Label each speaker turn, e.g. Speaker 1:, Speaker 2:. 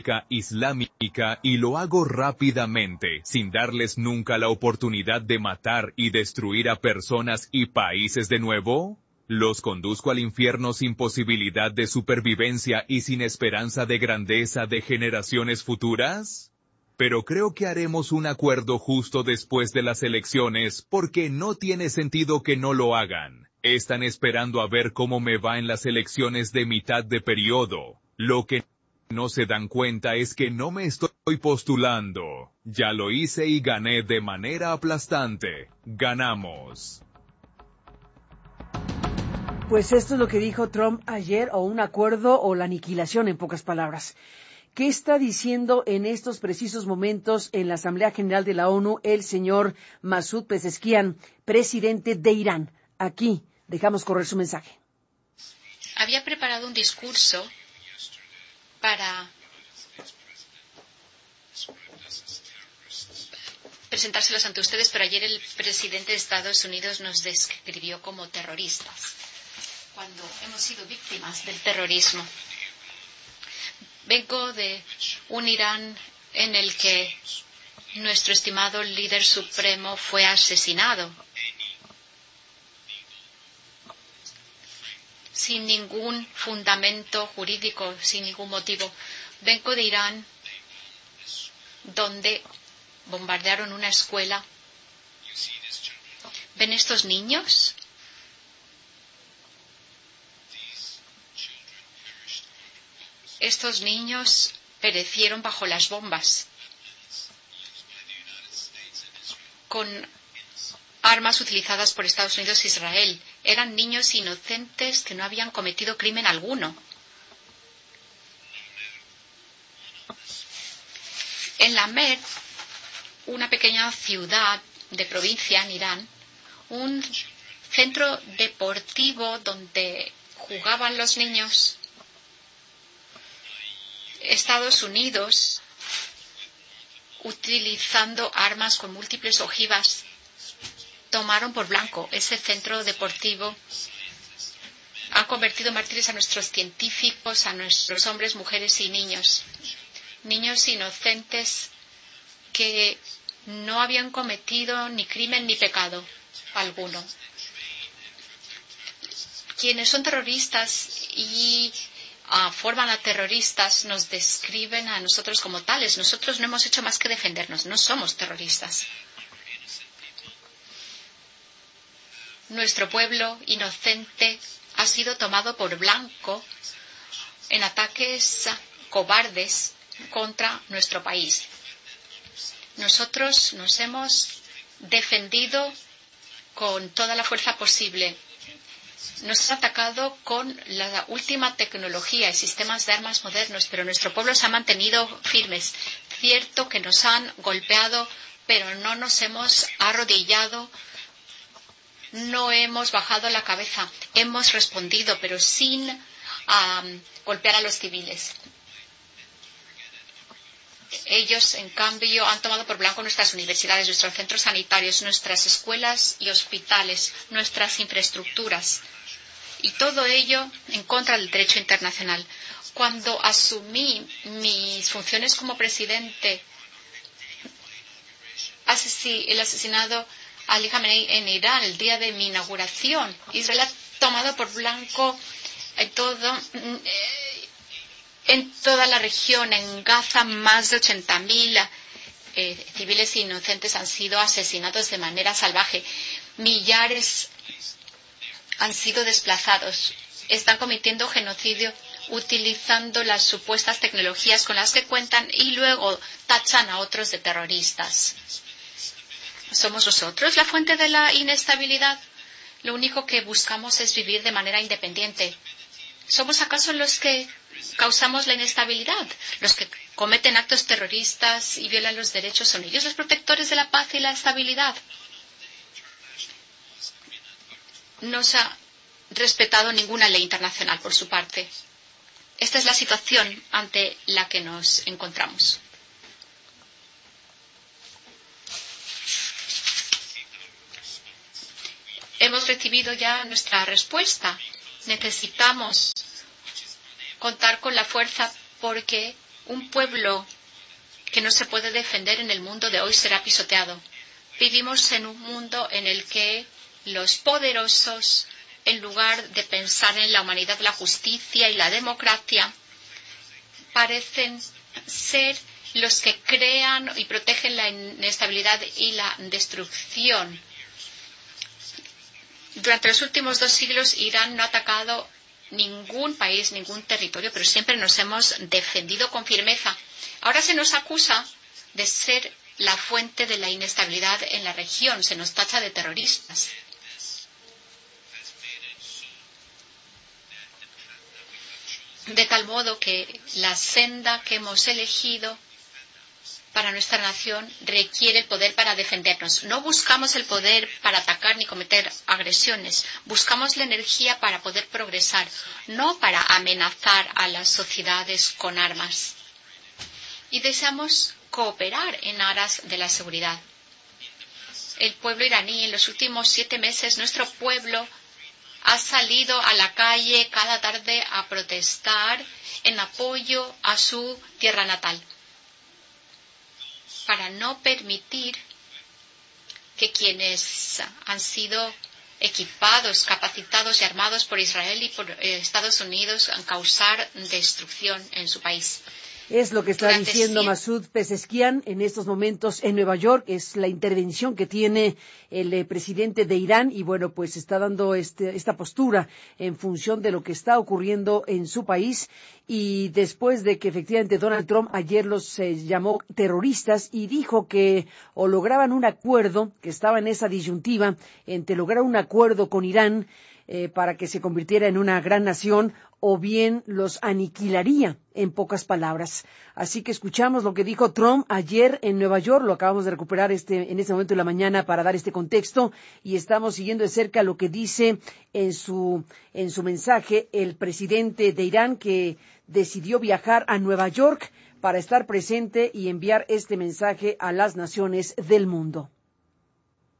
Speaker 1: islámica y lo hago rápidamente, sin darles nunca la oportunidad de matar y destruir a personas y países de nuevo? ¿Los conduzco al infierno sin posibilidad de supervivencia y sin esperanza de grandeza de generaciones futuras? Pero creo que haremos un acuerdo justo después de las elecciones, porque no tiene sentido que no lo hagan. Están esperando a ver cómo me va en las elecciones de mitad de periodo. Lo que no se dan cuenta es que no me estoy postulando. Ya lo hice y gané de manera aplastante. Ganamos.
Speaker 2: Pues esto es lo que dijo Trump ayer, o un acuerdo o la aniquilación, en pocas palabras. ¿Qué está diciendo en estos precisos momentos en la Asamblea General de la ONU el señor Masoud Pezeshkian, presidente de Irán? Aquí dejamos correr su mensaje.
Speaker 3: Había preparado un discurso para presentárselos ante ustedes, pero ayer el presidente de Estados Unidos nos describió como terroristas, cuando hemos sido víctimas del terrorismo. Vengo de un Irán en el que nuestro estimado líder supremo fue asesinado sin ningún fundamento jurídico, sin ningún motivo. Vengo de Irán, donde bombardearon una escuela. ¿Ven estos niños? Estos niños perecieron bajo las bombas, con armas utilizadas por Estados Unidos e Israel. Eran niños inocentes que no habían cometido crimen alguno. En Lamer, una pequeña ciudad de provincia en Irán, un centro deportivo donde jugaban los niños, Estados Unidos, utilizando armas con múltiples ojivas, tomaron por blanco ese centro deportivo. Han convertido en mártires a nuestros científicos, a nuestros hombres, mujeres y niños. Niños inocentes que no habían cometido ni crimen ni pecado alguno. Quienes son terroristas y forman a terroristas nos describen a nosotros como tales. Nosotros no hemos hecho más que defendernos, no somos terroristas. Nuestro pueblo inocente ha sido tomado por blanco en ataques cobardes contra nuestro país. Nosotros nos hemos defendido con toda la fuerza posible. Nos han atacado con la última tecnología y sistemas de armas modernos, pero nuestro pueblo se ha mantenido firmes. Cierto que nos han golpeado, pero no nos hemos arrodillado, no hemos bajado la cabeza. Hemos respondido, pero sin golpear a los civiles. Ellos, en cambio, han tomado por blanco nuestras universidades, nuestros centros sanitarios, nuestras escuelas y hospitales, nuestras infraestructuras. Y todo ello en contra del derecho internacional. Cuando asumí mis funciones como presidente, el asesinado Ali Khamenei en Irán, el día de mi inauguración, Israel ha tomado por blanco en toda la región. En Gaza, más de 80.000 civiles inocentes han sido asesinados de manera salvaje. Millares han sido desplazados. Están cometiendo genocidio utilizando las supuestas tecnologías con las que cuentan y luego tachan a otros de terroristas. ¿Somos nosotros la fuente de la inestabilidad? Lo único que buscamos es vivir de manera independiente. ¿Somos acaso los que causamos la inestabilidad? Los que cometen actos terroristas y violan los derechos, ¿son ellos los protectores de la paz y la estabilidad? No se ha respetado ninguna ley internacional por su parte. Esta es la situación ante la que nos encontramos. Hemos recibido ya nuestra respuesta. Necesitamos contar con la fuerza porque Un pueblo que no se puede defender en el mundo de hoy será pisoteado. Vivimos en un mundo en el que los poderosos, en lugar de pensar en la humanidad, la justicia y la democracia, parecen ser los que crean y protegen la inestabilidad y la destrucción. Durante los últimos 2 siglos, Irán no ha atacado ningún país, ningún territorio, pero siempre nos hemos defendido con firmeza. Ahora se nos acusa de ser la fuente de la inestabilidad en la región. Se nos tacha de terroristas. De tal modo que la senda que hemos elegido para nuestra nación requiere el poder para defendernos. No buscamos el poder para atacar ni cometer agresiones. Buscamos la energía para poder progresar, no para amenazar a las sociedades con armas. Y deseamos cooperar en aras de la seguridad. El pueblo iraní, en los últimos 7 meses, nuestro pueblo ha salido a la calle cada tarde a protestar en apoyo a su tierra natal, para no permitir que quienes han sido equipados, capacitados y armados por Israel y por Estados Unidos causar destrucción en su país.
Speaker 2: Es lo que está diciendo Masoud Pezeshkian en estos momentos en Nueva York. Es la intervención que tiene el presidente de Irán y bueno, pues está dando esta postura en función de lo que está ocurriendo en su país y después de que efectivamente Donald Trump ayer los llamó terroristas y dijo que o lograban un acuerdo, que estaba en esa disyuntiva entre lograr un acuerdo con Irán para que se convirtiera en una gran nación o bien los aniquilaría, en pocas palabras. Así que escuchamos lo que dijo Trump ayer en Nueva York, lo acabamos de recuperar en este momento de la mañana para dar este contexto y estamos siguiendo de cerca lo que dice en su mensaje el presidente de Irán que decidió viajar a Nueva York para estar presente y enviar este mensaje a las naciones del mundo.